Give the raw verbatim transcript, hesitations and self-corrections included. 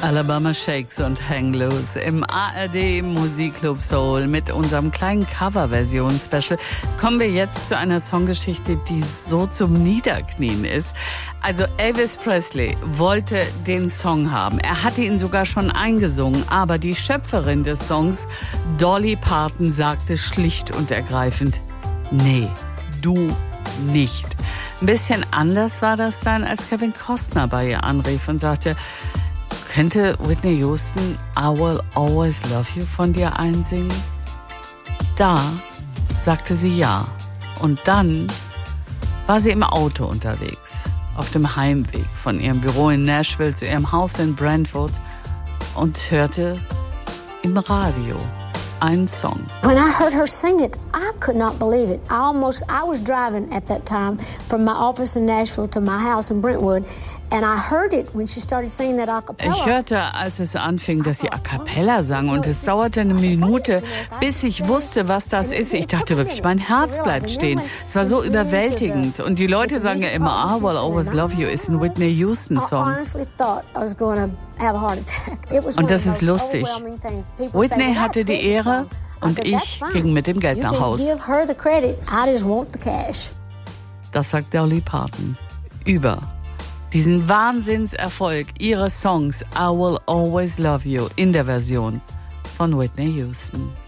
Alabama Shakes und Hang Loose im A R D Musikclub Soul mit unserem kleinen Coverversion-Special kommen wir jetzt zu einer Songgeschichte, die so zum Niederknien ist. Also Elvis Presley wollte den Song haben. Er hatte ihn sogar schon eingesungen, aber die Schöpferin des Songs, Dolly Parton, sagte schlicht und ergreifend, nee, du nicht. Ein bisschen anders war das dann, als Kevin Costner bei ihr anrief und sagte, könnte Whitney Houston I Will Always Love You von dir einsingen? Da sagte sie ja. Und dann war sie im Auto unterwegs, auf dem Heimweg von ihrem Büro in Nashville zu ihrem Haus in Brentwood und hörte im Radio einen Song. When I heard her sing it, I could not believe it. I almost, I was driving at that time from my office in Nashville to my house in Brentwood. And I heard it when she started singing that a cappella. Ich hörte, als es anfing, dass sie a cappella sang und es dauerte eine Minute, bis ich wusste, was das ist. Ich dachte wirklich, mein Herz bleibt stehen. Es war so überwältigend und die Leute sagen ja immer, I Will Always Love You ist ein Whitney Houston Song. Und das ist lustig. Whitney hatte die Ehre und ich ging mit dem Geld nach Hause. Das sagt Dolly Parton über diesen Wahnsinnserfolg ihres Songs I Will Always Love You in der Version von Whitney Houston.